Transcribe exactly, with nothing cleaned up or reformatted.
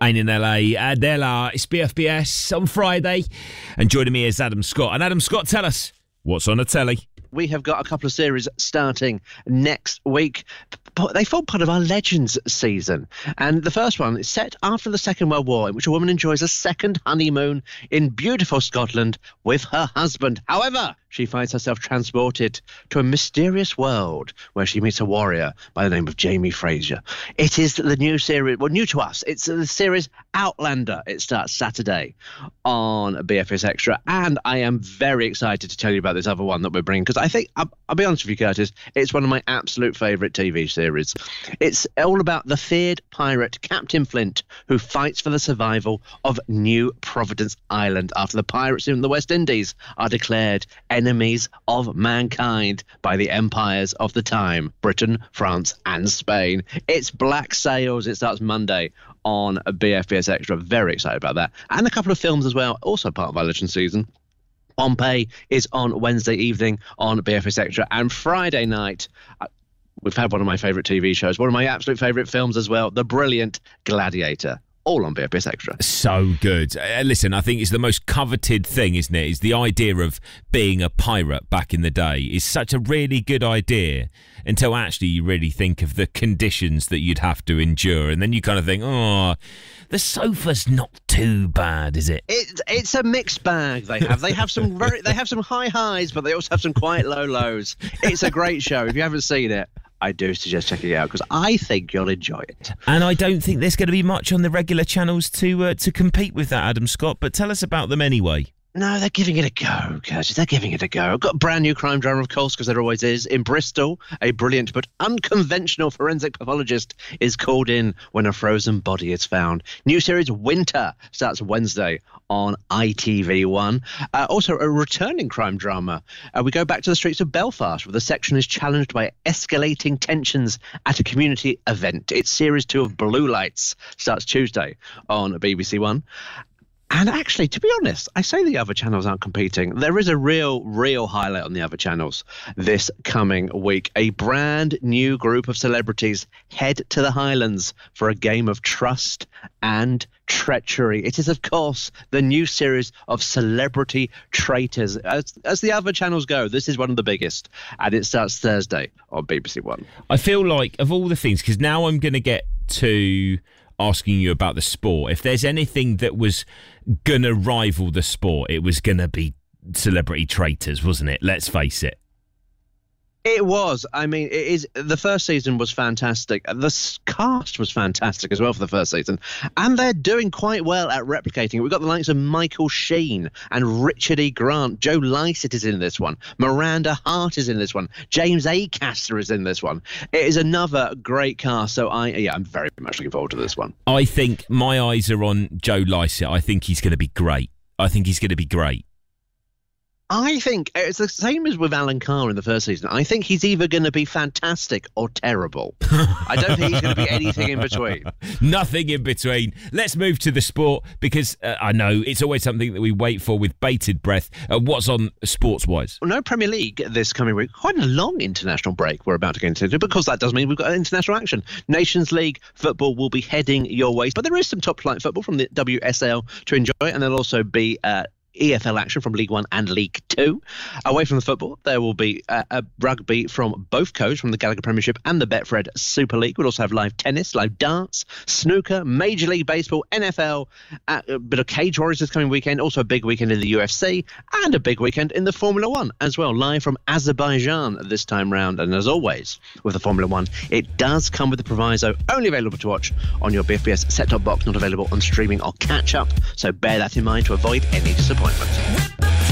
Ain't in L A. Adela, it's B F B S on Friday. And joining me is Adam Scott. And Adam Scott, tell us what's on the telly. We have got a couple of series starting next week. They form part of our Legends season. And the first one is set after the Second World War, in which a woman enjoys a second honeymoon in beautiful Scotland with her husband. However, she finds herself transported to a mysterious world where she meets a warrior by the name of Jamie Fraser. It is the new series, well, new to us. It's the series Outlander. It starts Saturday on B F S Extra. And I am very excited to tell you about this other one that we're bringing, because I think, I'll, I'll be honest with you, Curtis, it's one of my absolute favourite T V series. It's all about the feared pirate Captain Flint, who fights for the survival of New Providence Island after the pirates in the West Indies are declared enemies of mankind by the empires of the time, Britain, France and Spain. It's Black Sails. It starts Monday on B F B S Extra. Very excited about that. And a couple of films as well, also part of our Legend season. Pompeii is on Wednesday evening on B F S Extra, and Friday night uh, we've had one of my favourite T V shows, one of my absolute favourite films as well, the brilliant Gladiator, all on B F S Extra. So good. Uh, listen, I think it's the most coveted thing, isn't it? Is the idea of being a pirate back in the day is such a really good idea until actually you really think of the conditions that you'd have to endure, and then you kind of think, oh, the sofa's not too bad, is it? It it's a mixed bag. They have they have some very they have some high highs, but they also have some quite low lows. It's a great show. If you haven't seen it, I do suggest checking it out, because I think you'll enjoy it. And I don't think there's going to be much on the regular channels to uh, to compete with that, Adam Scott. But tell us about them anyway. No, they're giving it a go, Curtis. They're giving it a go. I've got a brand new crime drama, of course, because there always is. In Bristol, a brilliant but unconventional forensic pathologist is called in when a frozen body is found. New series Winter starts Wednesday on I T V one. Uh, also, a returning crime drama. Uh, we go back to the streets of Belfast, where the section is challenged by escalating tensions at a community event. It's series two of Blue Lights, starts Tuesday on B B C One. And actually, to be honest, I say the other channels aren't competing. There is a real, real highlight on the other channels this coming week. A brand new group of celebrities head to the Highlands for a game of trust and treachery. It is, of course, the new series of Celebrity Traitors. As, as the other channels go, this is one of the biggest. And it starts Thursday on B B C One. I feel like, of all the things, because now I'm going to get to asking you about the sport. If there's anything that was going to rival the sport, it was going to be Celebrity Traitors, wasn't it? Let's face it. It was. I mean, it is. The first season was fantastic. The cast was fantastic as well for the first season. And they're doing quite well at replicating it. We've got the likes of Michael Sheen and Richard E. Grant. Joe Lycett is in this one. Miranda Hart is in this one. James Acaster is in this one. It is another great cast. So, I yeah, I'm very much looking forward to this one. I think my eyes are on Joe Lycett. I think he's going to be great. I think he's going to be great. I think it's the same as with Alan Carr in the first season. I think he's either going to be fantastic or terrible. I don't think he's going to be anything in between. Nothing in between. Let's move to the sport, because uh, I know it's always something that we wait for with bated breath. Uh, what's on sports-wise? Well, no Premier League this coming week. Quite a long international break we're about to get into, because that does mean we've got international action. Nations League football will be heading your way. But there is some top-flight football from the W S L to enjoy, and there'll also be Uh, E F L action from League One and League Two. Away from the football, there will be uh, a rugby from both codes, from the Gallagher Premiership and the Betfred Super League. We'll also have live tennis, live darts, snooker, Major League Baseball, N F L, uh, a bit of Cage Warriors this coming weekend, also a big weekend in the U F C, and a big weekend in the Formula One as well, live from Azerbaijan this time round. And as always, with the Formula One, it does come with the proviso, only available to watch on your B F B S set-top box, not available on streaming or catch-up. So bear that in mind to avoid any disappointment.